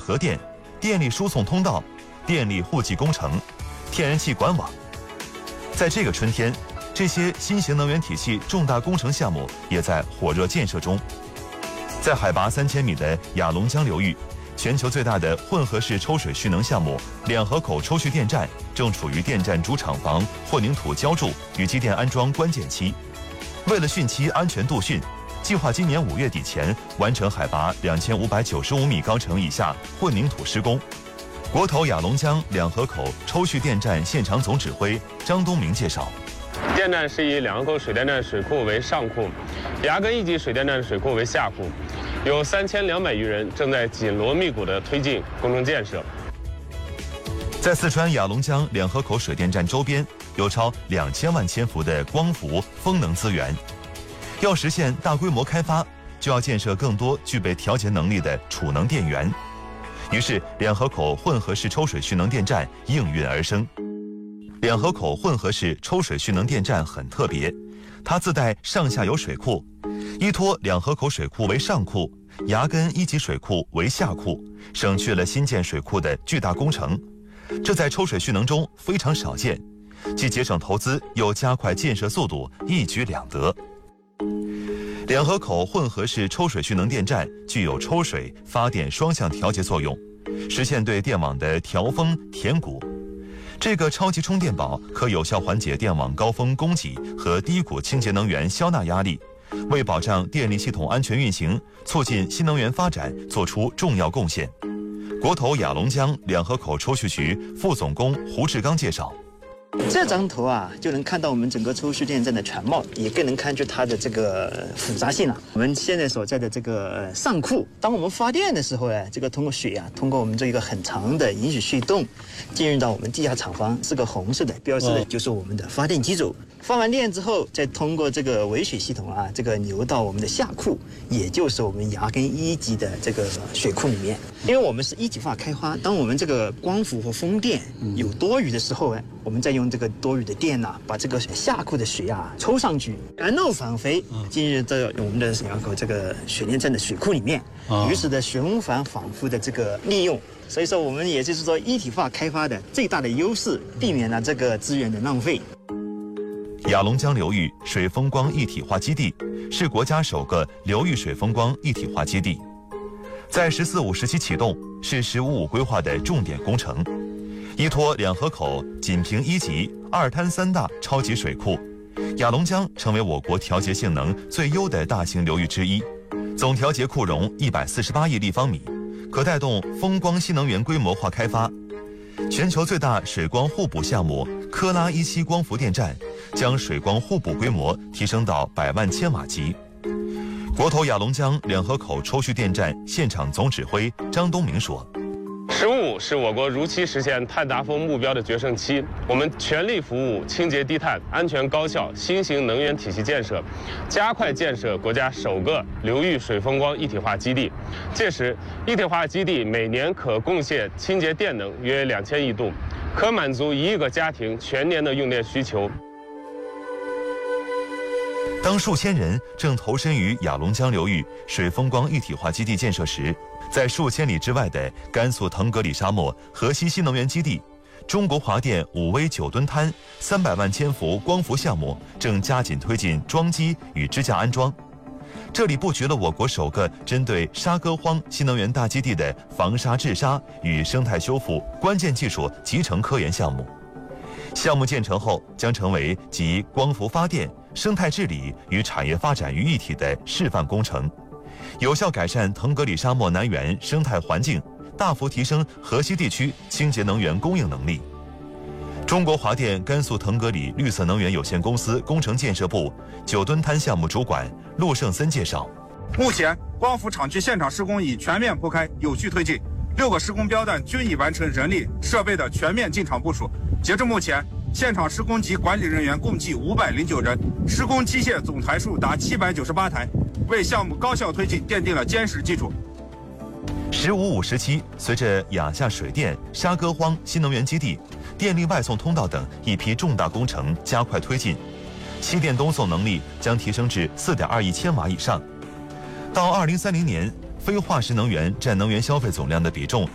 核电、电力输送通道、电力户籍工程、天然气管网。在这个春天，这些新型能源体系重大工程项目也在火热建设中。在海拔3000米的雅砻江流域，全球最大的混合式抽水蓄能项目两河口抽蓄电站正处于电站主厂房混凝土浇筑与机电安装关键期。为了汛期安全度汛，计划今年5月底前完成海拔2595米高程以下混凝土施工。国投雅砻江两河口抽蓄电站现场总指挥张东明介绍， 电站是以两河口水电站水库为上库，崖根一级水电站水库为下库，有3200余人正在紧锣密鼓地推进工程建设。 在四川雅砻江两河口水电站周边，有超2000万千伏的光伏风能资源。要实现大规模开发，就要建设更多具备调节能力的储能电源。于是，两河口混合式抽水蓄能电站应运而生。两河口混合式抽水蓄能电站很特别，它自带上下游水库，依托两河口水库为上库，崖根一级水库为下库，省去了新建水库的巨大工程。这在抽水蓄能中非常少见，既节省投资又加快建设速度，一举两得。两河口混合式抽水蓄能电站具有抽水、发电双向调节作用，实现对电网的调峰填谷。这个超级充电宝可有效缓解电网高峰供给和低谷清洁能源消纳压力，为保障电力系统安全运行、促进新能源发展做出重要贡献。国投雅砻江两河口抽蓄局副总工胡志刚介绍， 这张图啊，就能看到我们整个抽蓄电站的全貌，也更能看出它的这个复杂性了。我们现在所在的这个上库，当我们发电的时候呢，这个通过水啊，通过我们这个很长的引水隧洞，进入到我们地下厂房，是个红色的，标示的就是我们的发电机组。发完电之后，再通过这个尾水系统啊，这个流到我们的下库，也就是我们崖根一级的这个水库里面。因为我们是一体化开发，当我们这个光伏和风电有多余的时候呢，我们再用这个多余的电呐，把这个下库的水啊抽上去，然后返回进入到我们的两河口这个水电站的水库里面，于是的循环反复的这个利用。所以说，我们也就是说一体化开发的最大的优势，避免了这个资源的浪费。 雅砻江流域水风光一体化基地是国家首个流域水风光一体化基地，在“14五”时期启动，是“15五”规划的重点工程。依托两河口锦屏一级、二滩三大超级水库，雅砻江成为我国调节性能最优的大型流域之一，总调节库容148亿立方米，可带动风光新能源规模化开发。全球最大水光互补项目科拉一期光伏电站，将水光互补规模提升到100万千瓦级。国投雅砻江两河口抽蓄电站现场总指挥张东明说 ，15五是我国如期实现碳达峰目标的决胜期，我们全力服务清洁低碳、安全高效新型能源体系建设，加快建设国家首个流域水风光一体化基地。届时，一体化基地每年可贡献清洁电能约2000亿度，可满足1亿个家庭全年的用电需求。 当数千人正投身于雅砻江流域水风光一体化基地建设时，在数千里之外的甘肃腾格里沙漠河西新能源基地，中国华电武威9吨滩300万千伏光伏项目正加紧推进装机与支架安装。这里布局了我国首个针对沙歌荒新能源大基地的防沙治沙与生态修复关键技术集成科研项目。项目建成后，将成为集光伏发电、生态治理与产业发展于一体的示范工程，有效改善腾格里沙漠南缘生态环境，大幅提升河西地区清洁能源供应能力。中国华电甘肃腾格里绿色能源有限公司工程建设部9吨滩项目主管陆胜森介绍， 目前光伏厂区现场施工已全面铺开，有序推进，6个施工标段均已完成人力设备的全面进场部署。截至目前，现场施工及管理人员共计509人，施工机械总台数达798台，为项目高效推进奠定了坚实基础。 15五时期，随着雅夏水电、沙歌荒新能源基地、电力外送通道等一批重大工程加快推进，西电东送能力将提升至4.2亿千瓦以上。到2030年，非化石能源占能源消费总量的比重